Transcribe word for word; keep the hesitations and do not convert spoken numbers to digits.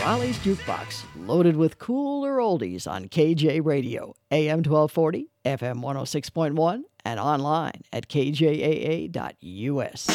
Raleigh's Jukebox, loaded with cooler oldies on K J Radio, A M twelve forty, F M one oh six point one, and online at K J A A dot U S.